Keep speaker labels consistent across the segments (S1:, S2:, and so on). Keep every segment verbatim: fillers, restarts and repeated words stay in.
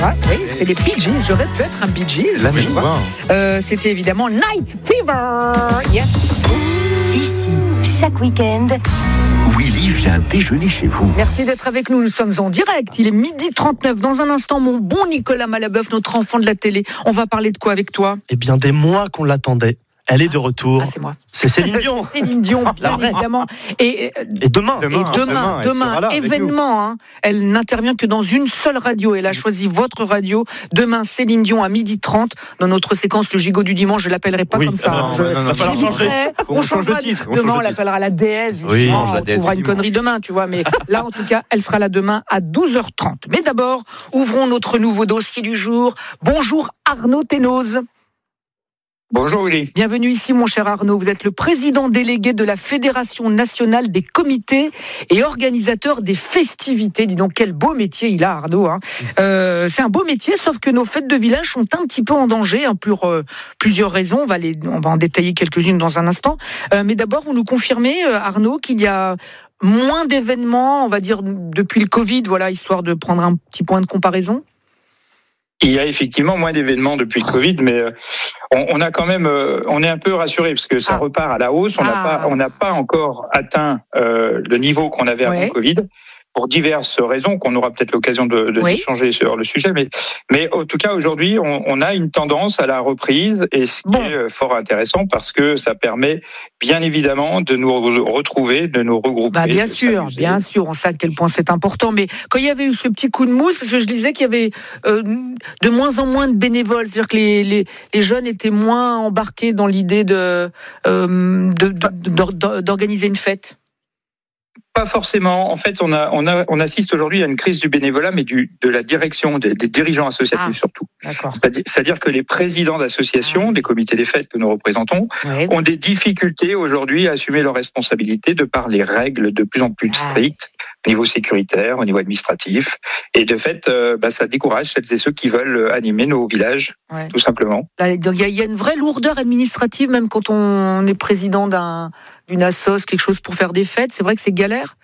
S1: Ah, oui, c'était les Bee Gees. J'aurais pu être un Bee Gees.
S2: La même voix.
S1: Euh, c'était évidemment Night Fever. Yes.
S3: Ici, chaque week-end,
S4: Willy vient déjeuner chez vous.
S1: Merci d'être avec nous. Nous sommes en direct. Il est midi trente-neuf. Dans un instant, mon bon Nicolas Malabeuf, notre enfant de la télé. On va parler de quoi avec toi ?
S2: Eh bien, des mois qu'on l'attendait. Elle est de retour.
S1: Ah, c'est moi.
S2: C'est Céline Dion.
S1: Céline Dion, bien évidemment. Et,
S2: Et demain.
S1: et demain, demain,
S5: demain
S1: événement. Hein. Elle n'intervient que dans une seule radio. Elle a choisi votre radio. Demain, Céline Dion à midi trente. Dans notre séquence Le Gigot du dimanche, je l'appellerai pas
S2: Oui,
S1: comme ça.
S2: non,
S1: hein. Je,
S2: non, non,
S1: je
S2: va falloir
S1: l'éviterai.
S2: changer.
S1: On,
S2: On change
S1: changera
S2: de titre.
S1: Demain,
S2: On
S1: on
S2: change de
S1: l'appellera la déesse.
S2: Oui,
S1: évidemment.
S2: on change la
S1: on
S2: déesse,
S1: trouvera une
S2: effectivement.
S1: connerie demain, tu vois. Mais là, en tout cas, elle sera là demain à douze heures trente. Mais d'abord, ouvrons notre nouveau dossier du jour. Bonjour Arnaud Thénoz.
S6: Bonjour Willy.
S1: Bienvenue ici mon cher Arnaud, vous êtes le président délégué de la Fédération nationale des comités et organisateur des festivités. Dis donc quel beau métier il a Arnaud. Hein. Euh, c'est un beau métier sauf que nos fêtes de village sont un petit peu en danger hein, pour euh, plusieurs raisons. On va, les, on va en détailler quelques-unes dans un instant. Euh, mais d'abord vous nous confirmez euh, Arnaud qu'il y a moins d'événements, on va dire depuis le Covid, voilà, histoire de prendre un petit point de comparaison.
S6: Il y a effectivement moins d'événements depuis le Covid, mais on, on a quand même, on est un peu rassuré parce que ça
S1: Ah.
S6: repart à la hausse. On n'a
S1: Ah.
S6: pas, on n'a pas encore atteint euh, le niveau qu'on avait avant
S1: Ouais.
S6: le Covid. Pour diverses raisons qu'on aura peut-être l'occasion de, de
S1: Oui.
S6: d'échanger sur le sujet, mais mais en tout cas aujourd'hui on, on a une tendance à la reprise et ce qui
S1: Bon.
S6: est fort intéressant parce que ça permet bien évidemment de nous re- retrouver, de nous regrouper.
S1: Bah bien
S6: de
S1: sûr,
S6: s'amuser.
S1: bien sûr, on sait à quel point c'est important. Mais quand il y avait eu ce petit coup de mousse, parce que je disais qu'il y avait euh, de moins en moins de bénévoles, c'est-à-dire que les, les, les jeunes étaient moins embarqués dans l'idée de, euh, de, de, de- d'organiser une fête.
S6: Pas forcément. En fait, on a, on a, on assiste aujourd'hui à une crise du bénévolat, mais du, de la direction, des, des dirigeants associatifs
S1: Ah.
S6: surtout.
S1: D'accord.
S6: C'est-à-dire, c'est-à-dire que les présidents d'associations,
S1: Ah.
S6: des comités des fêtes que nous représentons,
S1: Ouais.
S6: ont des difficultés aujourd'hui à assumer leurs responsabilités de par les règles de plus en plus
S1: Ah.
S6: strictes au niveau sécuritaire, au niveau administratif. Et de fait, euh, bah, ça décourage celles et ceux qui veulent animer nos villages,
S1: Ouais.
S6: tout simplement.
S1: Là, donc, Il y, a- il y a une vraie lourdeur administrative, même quand on est président d'un, d'une assos, quelque chose pour faire des fêtes. C'est vrai que c'est galère.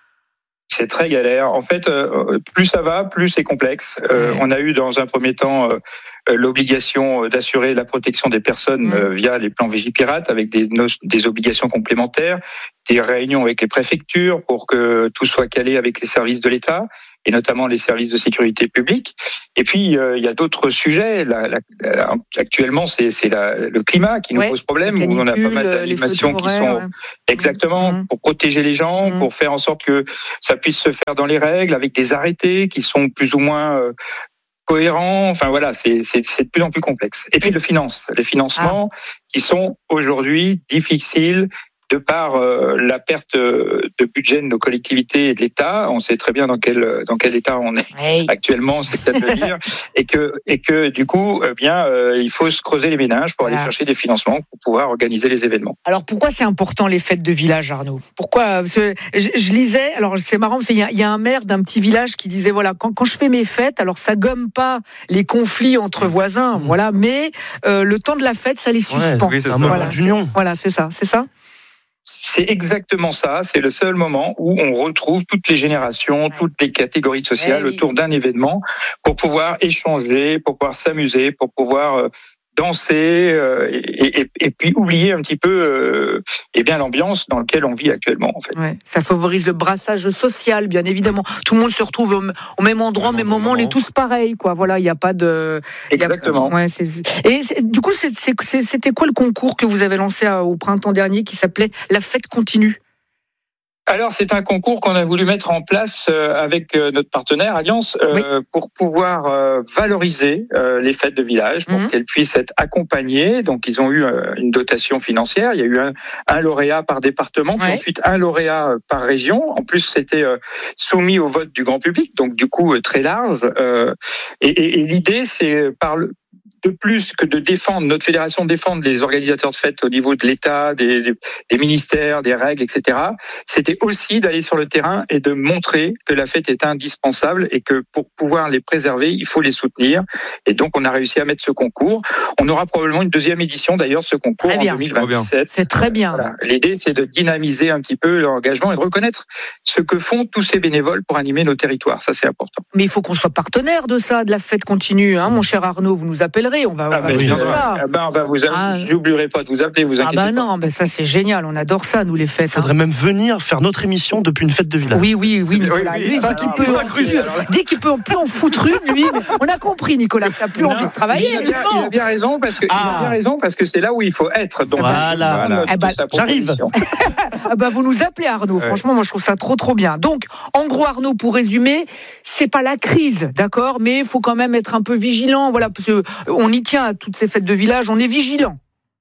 S6: C'est très galère. En fait, euh, plus ça va, plus c'est complexe. Euh,
S1: Ouais.
S6: On a eu dans un premier temps euh, euh, l'obligation d'assurer la protection des personnes
S1: Mmh.
S6: euh, via les plans Vigipirate avec des, nos- des obligations complémentaires, des réunions avec les préfectures pour que tout soit calé avec les services de l'État et notamment les services de sécurité publique. Et puis, euh, il y a d'autres sujets. La, la, la- actuellement, c'est, c'est la, le climat qui nous
S1: Ouais,
S6: pose problème,
S1: les
S6: où on a pas
S1: canicules,
S6: mal
S1: les feux de
S6: d'animations qui
S1: forêt,
S6: sont...
S1: ouais.
S6: Exactement,
S1: Mmh.
S6: pour protéger les gens,
S1: Mmh.
S6: pour faire en sorte que ça puisse se faire dans les règles, avec des arrêtés qui sont plus ou moins euh, cohérents. Enfin voilà, c'est, c'est, c'est de plus en plus complexe. Et puis le finance, les financements qui sont aujourd'hui difficiles de par euh, la perte euh, de budget de nos collectivités et de l'État. On sait très bien dans quel dans quel état on est
S1: Ouais.
S6: actuellement, c'est peut-être de dire, et que et que du coup, eh bien, euh, il faut se creuser les méninges pour aller
S1: Voilà.
S6: chercher des financements pour pouvoir organiser les événements.
S1: Alors pourquoi c'est important les fêtes de village, Arnaud ? Pourquoi Parce que je, je lisais, alors c'est marrant, parce qu'il y a, il y a un maire d'un petit village qui disait voilà, quand, quand je fais mes fêtes, alors ça gomme pas les conflits entre voisins, voilà, mais euh, le temps de la fête, ça les suspend.
S5: oui, c'est
S2: C'est un
S5: ça.
S2: moment
S1: Voilà,
S2: d'union.
S1: Voilà, c'est ça, c'est ça.
S6: C'est exactement ça. C'est le seul moment où on retrouve toutes les générations, toutes les catégories sociales
S1: Eh oui.
S6: autour d'un événement pour pouvoir échanger, pour pouvoir s'amuser, pour pouvoir euh, danser euh, et, et, et puis oublier un petit peu euh, eh bien l'ambiance dans laquelle on vit actuellement en fait.
S1: Ouais, ça favorise le brassage social, bien évidemment. Tout le monde se retrouve au, au même endroit, au même moment, on est tous pareils, quoi. Voilà, il n'y a pas de. il y a-
S6: Exactement.
S1: Ouais, c'est, et c'est- du coup, c'est, c'est, c'est- c'était quoi le concours que vous avez lancé à- au printemps dernier qui s'appelait La Fête Continue ?
S6: Alors c'est un concours qu'on a voulu mettre en place euh, avec euh, notre partenaire Alliance euh, pour pouvoir euh, valoriser euh, les fêtes de village, pour
S1: Mhm.
S6: qu'elles puissent être accompagnées. Donc ils ont eu euh, une dotation financière. Il y a eu un, un lauréat par département, puis
S1: Ouais.
S6: ensuite un lauréat euh, par région. En plus c'était euh, soumis au vote du grand public, donc du coup euh, très large. Euh, et, et, et l'idée c'est par le de plus que de défendre, notre fédération défendre les organisateurs de fêtes au niveau de l'État, des, des, des ministères, des règles, et cetera, c'était aussi d'aller sur le terrain et de montrer que la fête est indispensable et que pour pouvoir les préserver, il faut les soutenir. Et donc, on a réussi à mettre ce concours. On aura probablement une deuxième édition, d'ailleurs, de ce concours en deux mille vingt-sept.
S1: C'est très bien.
S6: Voilà. L'idée, c'est de dynamiser un petit peu l'engagement et de reconnaître ce que font tous ces bénévoles pour animer nos territoires. Ça, c'est important.
S1: Mais il faut qu'on soit partenaire de ça, de la fête continue. Hein, mon cher Arnaud, vous nous appellerez. On va, on
S6: ah
S1: va
S6: ben,
S1: faire
S6: oui,
S1: ça.
S6: Ah ben, on va vous,
S1: ah,
S6: j'oublierai pas de vous appeler, vous inquiétez
S1: ah ben
S6: pas.
S1: non, ben ça c'est génial. On adore ça, nous les fêtes.
S2: Il faudrait
S1: hein.
S2: même venir faire notre émission depuis une fête de village.
S1: Oui, oui, oui, Nicolas.
S5: Oui, oui,
S1: lui,
S5: ça,
S1: dit qu'il
S5: ça,
S1: peut,
S5: ça,
S1: en,
S5: cru,
S1: plus, dit qu'il peut en plus en foutre une, lui. On a compris, Nicolas, que t'as plus
S6: Non,
S1: envie de travailler.
S6: Il a, bien, il a bien raison parce que
S2: Ah.
S6: il a bien raison parce que c'est là où il faut être. Donc,
S2: Voilà.
S6: voilà.
S1: Eh ben,
S2: j'arrive.
S1: Ah bah vous nous appelez Arnaud,
S5: ouais.
S1: franchement moi je trouve ça trop trop bien. Donc en gros Arnaud, pour résumer, c'est pas la crise, d'accord, mais il faut quand même être un peu vigilant, voilà, parce que on y tient à toutes ces fêtes de village, on est vigilant.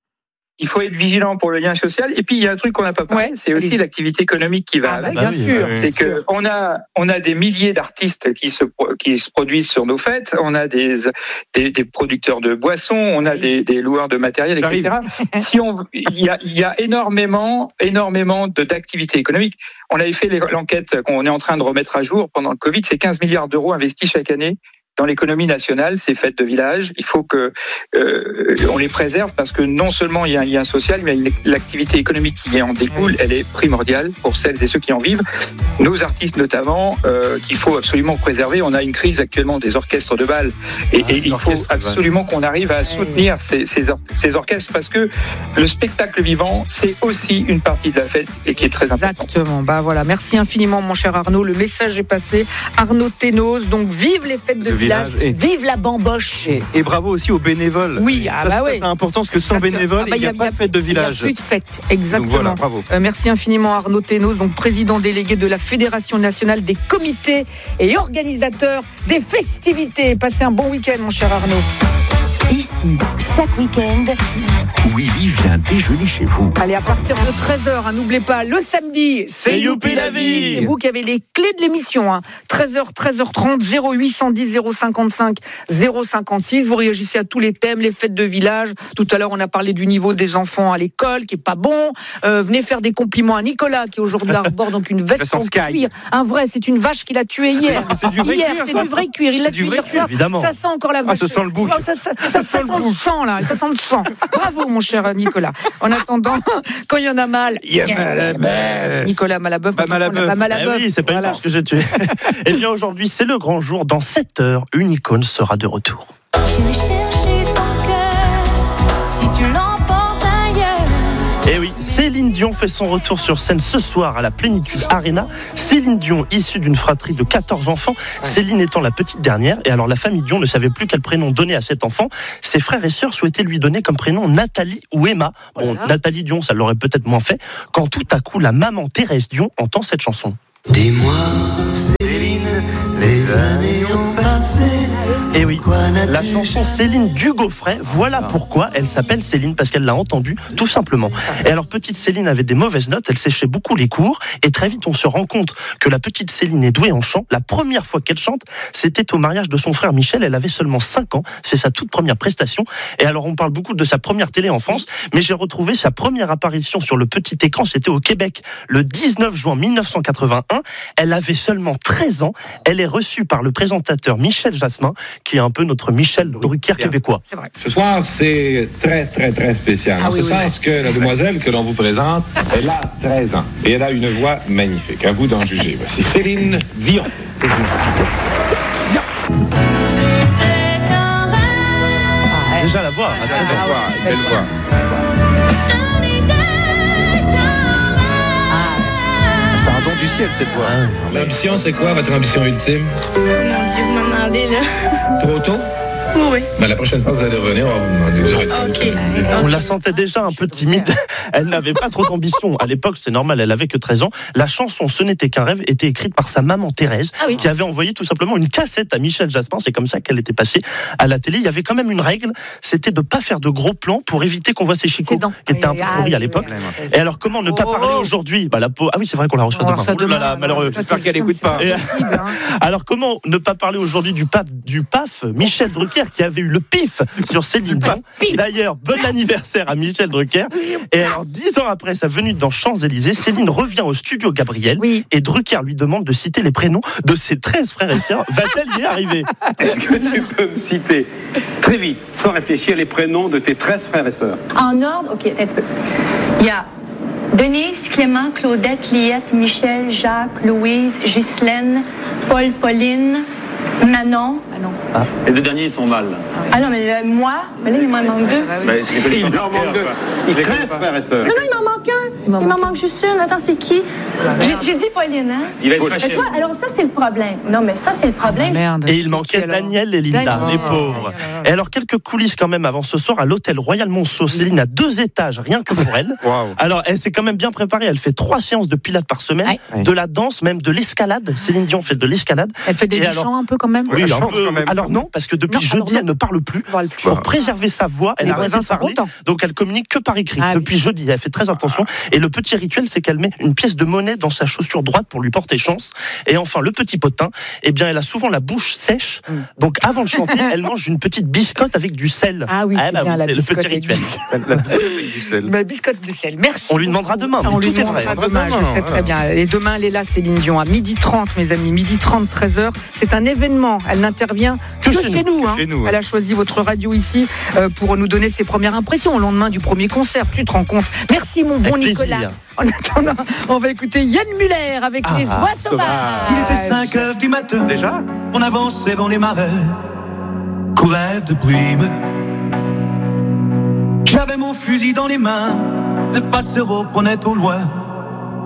S6: Il faut être vigilant pour le lien social. Et puis il y a un truc qu'on n'a pas parlé,
S1: Ouais,
S6: c'est aussi
S1: allez-y.
S6: l'activité économique qui va
S1: Ah bah,
S6: avec.
S1: bien
S2: Ah oui,
S1: sûr.
S5: oui,
S6: C'est
S1: bien
S6: que
S1: sûr.
S6: on a on a des milliers d'artistes qui se qui se produisent sur nos fêtes. On a des des, des producteurs de boissons, on a
S1: Oui.
S6: des, des loueurs de matériel,
S5: J'arrive.
S6: et cetera. Si on il y a il y a énormément énormément de d'activités économiques. On avait fait les- l'enquête qu'on est en train de remettre à jour pendant le Covid. C'est quinze milliards d'euros investis chaque année dans l'économie nationale, ces fêtes de village. Il faut que euh, on les préserve parce que non seulement il y a un lien social, mais une- l'activité économique qui en découle, elle est primordiale pour celles et ceux qui en vivent. Nos artistes notamment, euh, qu'il faut absolument préserver. On a une crise actuellement des orchestres de bal et,
S5: Ah,
S6: et il faut
S5: l'orchestre de bal.
S6: absolument qu'on arrive à soutenir ces, ces, or- ces orchestres parce que le spectacle vivant, c'est aussi une partie de la fête et qui est très importante.
S1: Exactement. Bah voilà, merci infiniment mon cher Arnaud. Le message est passé. Arnaud Ténos, donc vive les fêtes de
S5: Le
S1: village,
S5: village et-
S1: vive la bamboche.
S5: Et, et bravo aussi aux bénévoles.
S1: Oui, ah
S5: ça,
S1: bah
S5: ça,
S1: ouais.
S5: c'est important parce que sans
S1: Exactement.
S5: bénévoles,
S1: Ah bah,
S5: il n'y a, pas de fête de village.
S1: Il n'y a plus de fête, exactement.
S5: Donc voilà, bravo.
S1: Euh, merci infiniment Arnaud Ténos, donc président délégué de la Fédération nationale des comités et organisateur des festivités. Passez un bon week-end mon cher Arnaud.
S3: Ici, chaque week-end,
S4: Willy vient déjeuner chez vous.
S1: Allez, à partir de treize heures, hein, n'oubliez pas, le samedi,
S2: C'est Youpi la vie.
S1: C'est vous qui avez les clés de l'émission. Hein. treize heures, treize heures trente, zéro huit cent dix, zéro cinquante-cinq, zéro cinquante-six. Vous réagissez à tous les thèmes, les fêtes de village. Tout à l'heure, on a parlé du niveau des enfants à l'école, qui est pas bon. Euh, venez faire des compliments à Nicolas, qui aujourd'hui arbore donc une veste en
S5: Veste en sky.
S1: cuir. Un vrai, c'est une vache qu'il a tuée hier.
S5: Mais c'est du vrai
S1: hier,
S5: cuir,
S1: c'est
S5: ça.
S1: du vrai cuir. Il l'a
S5: C'est du
S1: tué
S5: vrai
S1: hier
S5: cuir,
S1: soir.
S2: évidemment.
S1: Ça sent encore la vache.
S5: ça sent le bouc.
S1: Oh, ça, ça, ça, ça sent le sang, là. Ça sent le sang. Bravo, mon cher Nicolas. En attendant, quand il y en a mal,
S5: Il y a Malabeuf.
S1: Nicolas Malabeuf.
S5: Bah, Malabeuf.
S1: Bah,
S2: Eh
S1: Malabeuf.
S2: oui, c'est pas
S1: Voilà.
S2: une vache que j'ai tué. Eh bien aujourd'hui, c'est le grand jour. Dans sept heures, une icône sera de retour.
S7: Je vais chercher ton cœur si tu l'emportes ailleurs.
S2: Et oui, Céline Dion fait son retour sur scène ce soir à la Plénitude Arena. Céline Dion, issue d'une fratrie de quatorze enfants, Céline étant la petite dernière. Et alors la famille Dion ne savait plus quel prénom donner à cet enfant. Ses frères et sœurs souhaitaient lui donner comme prénom Nathalie ou Emma. Bon,
S1: Voilà.
S2: Nathalie Dion, ça l'aurait peut-être moins fait, quand tout à coup la maman Thérèse Dion entend cette chanson.
S8: Dis-moi, Céline, les années ont passé.
S2: Et oui,
S8: Pourquoi n'as-tu
S2: la chanson Céline du Gaufret, voilà pourquoi elle s'appelle Céline, parce qu'elle l'a entendue, tout simplement. Et alors, petite Céline avait des mauvaises notes, elle séchait beaucoup les cours, et très vite on se rend compte que la petite Céline est douée en chant. La première fois qu'elle chante, c'était au mariage de son frère Michel, elle avait seulement cinq ans, c'est sa toute première prestation. Et alors on parle beaucoup de sa première télé en France, mais j'ai retrouvé sa première apparition sur le petit écran, c'était au Québec, le dix-neuf juin mille neuf cent quatre-vingt-un. Elle avait seulement treize ans, elle est reçue par le présentateur Michel Jasmin, qui est un peu notre Michel Drucker québécois.
S1: C'est vrai.
S9: Ce soir, c'est très, très, très spécial.
S1: Ah
S9: en
S1: oui,
S9: ce
S1: oui,
S9: sens que la demoiselle que l'on vous présente, elle a treize ans. Et elle a une voix magnifique. À vous d'en juger. Voici Céline Dion.
S2: Déjà la voix, à treize ans.
S1: Ah ouais,
S5: Voix, belle voix. C'est un don du ciel, cette voix.
S9: L'ambition, c'est quoi votre ambition ultime?
S7: Mon Dieu, vous m'en demandez là.
S9: Trop tôt?
S7: Oui.
S9: Ben, la prochaine fois que vous allez revenir, on va vous demander. Vous aurez
S7: Ok.
S2: On la sentait déjà un peu timide. Elle n'avait pas trop d'ambition. À l'époque, c'est normal, elle avait que treize ans. La chanson Ce n'était qu'un rêve était écrite par sa maman Thérèse,
S1: Ah oui.
S2: qui avait envoyé tout simplement une cassette à Michel Jasmin. C'est comme ça qu'elle était passée à la télé. Il y avait quand même une règle, c'était de pas faire de gros plans pour éviter qu'on voit ses chicots,
S1: C'est dans-
S2: qui étaient un peu
S1: Ah
S2: pourris à
S1: oui,
S2: l'époque.
S1: oui, oui.
S2: Et alors, comment ne pas
S1: Oh.
S2: parler aujourd'hui? Bah, la peau... Ah oui, c'est vrai qu'on la reçoit
S1: On la
S2: demain.
S1: reçoit
S2: Ouh là là,
S1: demain,
S2: malheureux.
S1: ouais.
S5: J'espère qu'elle écoute pas.
S2: Et-
S1: Possible, hein.
S2: Alors, comment ne pas parler aujourd'hui du pape, du P A F, Michel Drucker, qui avait eu le pif sur Céline Dion. D'ailleurs, bon anniversaire à Michel Drucker. Et alors, dix ans après sa venue dans Champs-Élysées, Céline revient au studio Gabriel
S1: Oui.
S2: et Drucker lui demande de citer les prénoms de ses treize frères et sœurs. Va-t-elle y arriver?
S10: Est-ce que tu peux me citer très vite, sans réfléchir, les prénoms de tes treize frères et sœurs?
S11: En ordre, ok, un petit peu. Il y a Denise, Clément, Claudette, Liette, Michel, Jacques, Louise, Ghislaine, Paul, Pauline, Manon. Manon.
S10: Ah. Les deux derniers sont mal.
S11: Ah non, mais euh, moi, mais là, il m'en manque deux.
S10: Ah, bah, oui. ben, il m'en manque deux. Il treize frères et sœurs.
S11: Non, non, il m'en manque un. Il m'en, il m'en manque juste une. Attends, c'est qui? J'ai, j'ai dit Pauline, hein?
S10: Il va être fâché.
S11: Mais toi, alors ça, c'est le problème. Non, mais ça, c'est le problème.
S1: Oh, merde.
S2: Et il manquait Daniel et Linda,
S1: Daniel.
S2: les pauvres. Et alors, quelques coulisses quand même avant ce soir à l'hôtel Royal Monceau. Céline a deux étages, rien que pour elle.
S5: Waouh.
S2: Alors, elle s'est quand même bien préparée. Elle fait trois séances de pilates par semaine,
S1: Ouais.
S2: de la danse, même de l'escalade. Céline Dion fait de l'escalade.
S1: Elle fait des
S2: Et
S1: du
S2: alors-
S1: chant un peu quand même.
S2: Oui,
S5: Elle
S2: un
S5: chante
S2: peu.
S5: quand même.
S2: Alors non, parce que depuis
S1: Non, alors
S2: jeudi,
S1: non.
S2: elle ne parle plus.
S1: On parle plus.
S2: Pour préserver sa voix, elle
S1: Les
S2: a arrêté
S1: voisins
S2: de
S1: sont
S2: parler.
S1: contents.
S2: Donc elle communique que par écrit.
S1: Ah,
S2: Depuis
S1: oui.
S2: jeudi, elle fait très attention. Et le petit rituel, c'est qu'elle met une pièce de monnaie dans sa chaussure droite pour lui porter chance. Et enfin, le petit potin, eh bien, elle a souvent la bouche sèche. Donc avant de chanter, elle mange une petite biscotte avec du sel.
S1: Ah oui, c'est
S2: bah
S1: bien, la
S2: c'est le
S1: biscotte
S2: petit
S1: avec du
S2: rituel.
S1: sel.
S5: La avec du sel.
S1: Ma biscotte de sel. Merci.
S2: On lui demandera demain, mais
S1: On lui
S2: tout est vrai.
S1: demandera demain, je
S5: Demain,
S1: sais très bien. Et demain, elle est là, Céline Dion, à midi trente, mes amis. midi trente, treize heures. C'est un événement. Elle n'intervient que,
S2: Que
S1: chez,
S2: chez
S1: nous.
S5: nous,
S1: hein.
S5: chez nous, ouais.
S1: Elle a choisi votre radio ici euh, pour nous donner ses premières impressions au lendemain du premier concert. Tu te rends compte? Merci, mon bon
S2: Avec
S1: Nicolas.
S2: plaisir.
S1: En attendant, on va écouter Yann Muller avec
S2: Ah,
S1: les oies sauvages.
S12: Il était cinq heures du matin.
S5: Déjà?
S12: On avançait dans les marais, couvert de brume. J'avais mon fusil dans les mains, le passereau prenait au loin